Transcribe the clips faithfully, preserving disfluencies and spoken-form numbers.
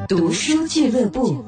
读书俱乐部。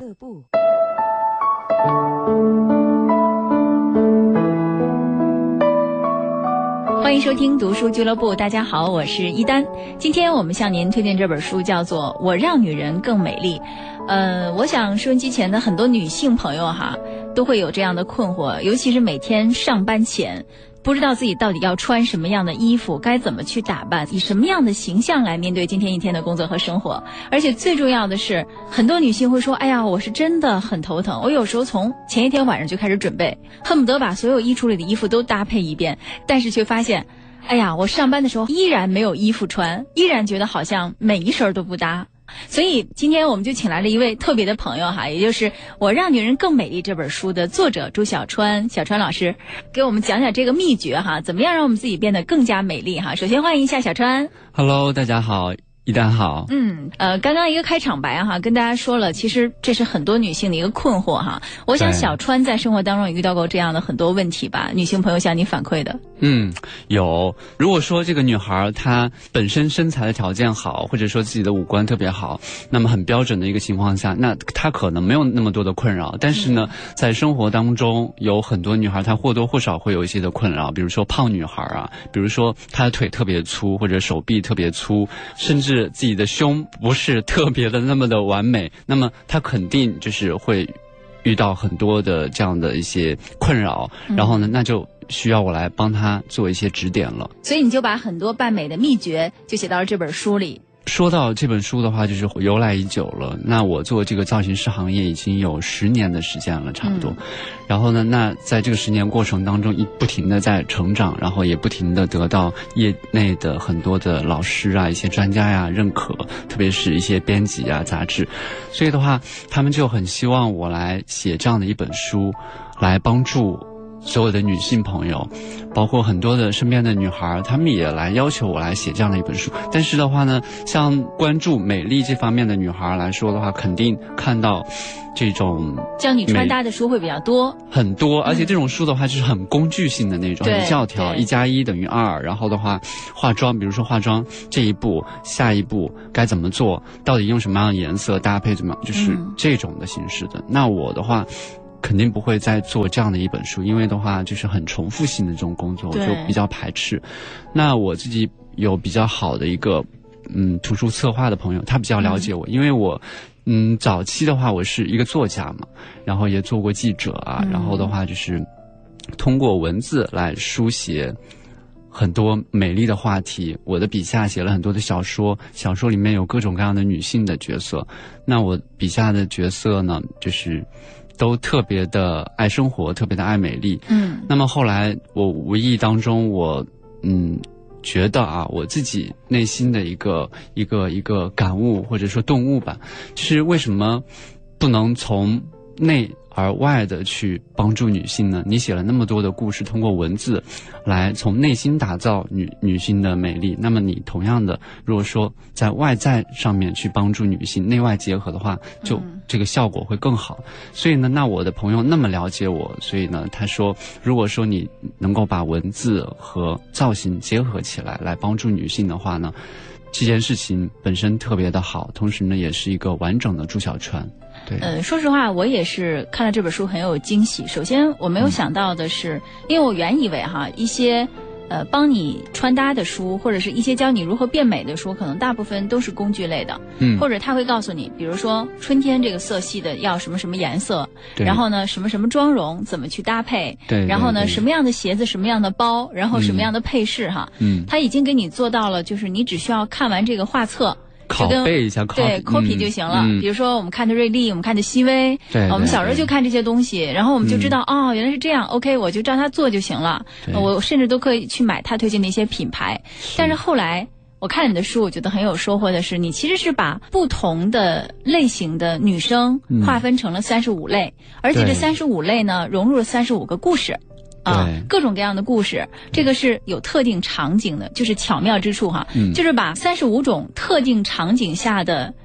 欢迎收听读书俱乐部，大家好，我是一丹。今天我们向您推荐这本书叫做《我让女人更美丽》。呃，我想收音机前的很多女性朋友哈，都会有这样的困惑，尤其是每天上班前，不知道自己到底要穿什么样的衣服，该怎么去打扮，以什么样的形象来面对今天一天的工作和生活。而且最重要的是，很多女性会说，哎呀，我是真的很头疼，我有时候从前一天晚上就开始准备，恨不得把所有衣橱里的衣服都搭配一遍，但是却发现，哎呀，我上班的时候依然没有衣服穿，依然觉得好像每一身都不搭。所以今天我们就请来了一位特别的朋友哈，也就是《我让女人更美丽》这本书的作者朱小川，小川老师给我们讲讲这个秘诀哈，怎么样让我们自己变得更加美丽哈。首先欢迎一下小川。 Hello， 大家好，一丹好。 嗯，呃，刚刚一个开场白哈，跟大家说了，其实这是很多女性的一个困惑哈。我想小川在生活当中也遇到过这样的很多问题吧，女性朋友向你反馈的。 嗯，有。如果说这个女孩她本身身材的条件好，或者说自己的五官特别好，那么很标准的一个情况下，那她可能没有那么多的困扰。但是呢，在生活当中有很多女孩她或多或少会有一些的困扰，比如说胖女孩啊，比如说她的腿特别粗，或者手臂特别粗，甚至自己的胸不是特别的那么的完美，那么她肯定就是会遇到很多的这样的一些困扰，然后呢，那就需要我来帮她做一些指点了。 所以你就把很多扮美的秘诀就写到了这本书里。 说到这本书的话，就是由来已久了。那我做这个造型师行业已经有十年的时间了，差不多。嗯、然后呢，那在这个十年过程当中，一不停的在成长，然后也不停的得到业内的很多的老师啊、一些专家呀认可，特别是一些编辑啊、杂志。所以的话，他们就很希望我来写这样的一本书，来帮助所有的女性朋友，包括很多的身边的女孩，她们也来要求我来写这样的一本书。但是的话呢，像关注美丽这方面的女孩来说的话，肯定看到这种教你穿搭的书会比较多， 很多，而且这种书的话就是很工具性的那种，很教条，一加一等于二。然后的话，化妆，比如说化妆这一步，下一步该怎么做，到底用什么样的颜色搭配，怎么样，就是这种的形式的。嗯、那我的话，肯定不会再做这样的一本书，因为的话就是很重复性的这种工作，我就比较排斥。那我自己有比较好的一个嗯图书策划的朋友，他比较了解我，嗯、因为我嗯早期的话我是一个作家嘛，然后也做过记者啊，嗯、然后的话就是通过文字来书写很多美丽的话题，我的笔下写了很多的小说，小说里面有各种各样的女性的角色，那我笔下的角色呢，就是都特别的爱生活，特别的爱美丽。嗯，那么后来我无意当中，我嗯觉得啊，我自己内心的一个一个一个感悟或者说顿悟吧，就是为什么不能从内而外的去帮助女性呢？你写了那么多的故事，通过文字来从内心打造女女性的美丽，那么你同样的，如果说在外在上面去帮助女性，内外结合的话，就这个效果会更好。嗯、所以呢，那我的朋友那么了解我，所以呢，他说，如果说你能够把文字和造型结合起来，来帮助女性的话呢，这件事情本身特别的好，同时呢，也是一个完整的朱小川。对， 呃，说实话，我也是看了这本书很有惊喜。首先，我没有想到的是，嗯、因为我原以为哈一些呃帮你穿搭的书，或者是一些教你如何变美的书，可能大部分都是工具类的，嗯，或者他会告诉你，比如说春天这个色系的要什么什么颜色，然后呢什么什么妆容怎么去搭配， 对， 然后呢什么样的鞋子、什么样的包，然后什么样的配饰哈，嗯，他已经给你做到了，就是你只需要看完这个画册。 拷贝一下， 对 ，copy 就行了。嗯、比如说，我们看的瑞丽，我们看的熹薇， 对， 我们小时候就看这些东西，然后我们就知道、嗯、哦，原来是这样。OK， 我就照它做就行了。我甚至都可以去买他推荐的一些品牌。但是后来我看你的书，我觉得很有收获的是，你其实是把不同的类型的女生划分成了三十五类，嗯、而且这三十五类呢，融入了三十五个故事。啊，各种各样的故事，这个是有特定场景的，就是巧妙之处哈，嗯、就是把三十五种特定场景下的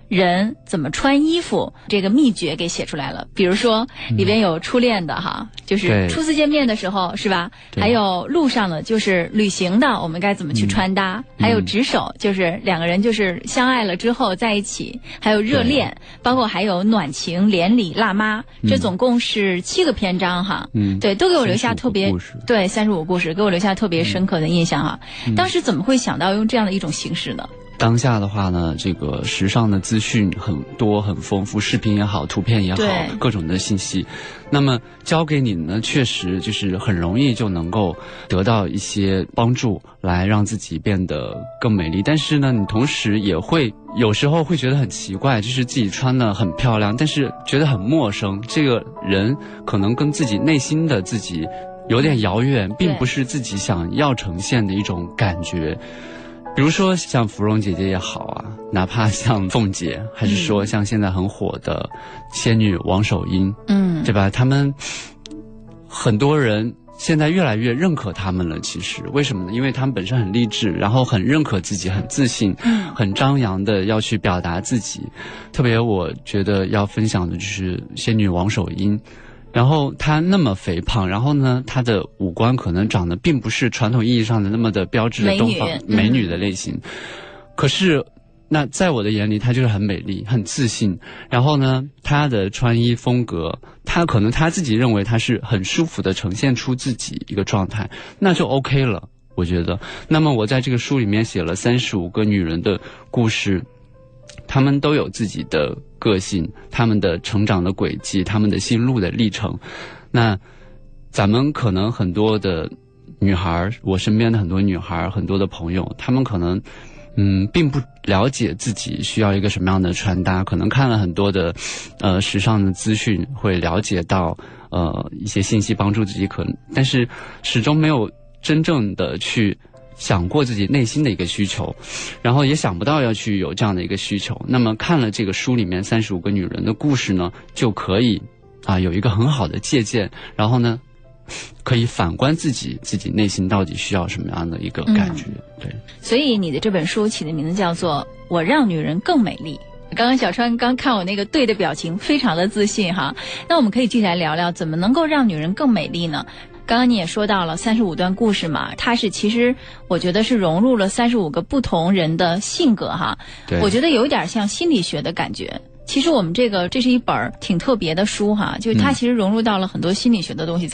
人怎么穿衣服这个秘诀给写出来了。比如说里边有初恋的哈，就是初次见面的时候是吧？还有路上的，就是旅行的，我们该怎么去穿搭？嗯、还有执手，就是两个人就是相爱了之后在一起，还有热恋，包括还有暖情、连理、辣妈，这总共是七个篇章哈。嗯，对，都给我留下特别对三十五故事，给我留下特别深刻的印象哈。嗯、当时怎么会想到用这样的一种形式呢？ 当下的话呢，这个时尚的资讯很多很丰富，视频也好，图片也好，各种的信息，那么交给你呢，确实就是很容易就能够得到一些帮助，来让自己变得更美丽。但是呢，你同时也会有时候会觉得很奇怪，就是自己穿得很漂亮，但是觉得很陌生，这个人可能跟自己内心的自己有点遥远，并不是自己想要呈现的一种感觉。比如说像芙蓉姐姐也好啊，哪怕像凤姐，还是说像现在很火的仙女王守英，嗯，对吧？他们很多人现在越来越认可他们了。其实为什么呢？因为他们本身很励志，然后很认可自己，很自信，很张扬的要去表达自己。特别我觉得要分享的就是仙女王守英。然后她那么肥胖，然后呢，她的五官可能长得并不是传统意义上的那么的标志的东方美女、嗯、美女的类型，可是那在我的眼里，她就是很美丽、很自信。然后呢，她的穿衣风格，她可能她自己认为她是很舒服的呈现出自己一个状态，那就 OK 了，我觉得。那么我在这个书里面写了三十五个女人的故事。他们都有自己的个性，他们的成长的轨迹，他们的心路的历程。那咱们可能很多的女孩，我身边的很多女孩，很多的朋友，他们可能嗯并不了解自己需要一个什么样的穿搭，可能看了很多的呃时尚的资讯，会了解到呃一些信息帮助自己，可能但是始终没有真正的去想过自己内心的一个需求，然后也想不到要去有这样的一个需求。那么看了这个书里面三十五个女人的故事呢，就可以啊有一个很好的借鉴，然后呢可以反观自己自己内心到底需要什么样的一个感觉。嗯、对， 所以你的这本书起的名字叫做《我让女人更美丽》。刚刚小川刚看我那个对的表情，非常的自信哈。那我们可以具体来聊聊，怎么能够让女人更美丽呢？刚刚你也说到了三十五段故事嘛，它是其实我觉得是融入了三十五个不同人的性格哈。我觉得有一点像心理学的感觉。其实我们这个这是一本挺特别的书哈，就是它其实融入到了很多心理学的东西在